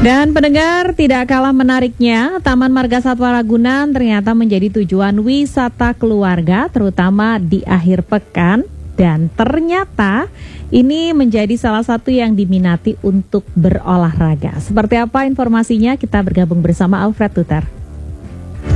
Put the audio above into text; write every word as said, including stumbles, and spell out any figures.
Dan pendengar, tidak kalah menariknya, Taman Marga Satwa Ragunan ternyata menjadi tujuan wisata keluarga, terutama di akhir pekan. Dan ternyata ini menjadi salah satu yang diminati untuk berolahraga. Seperti apa informasinya? Kita bergabung bersama Alfred Tutar.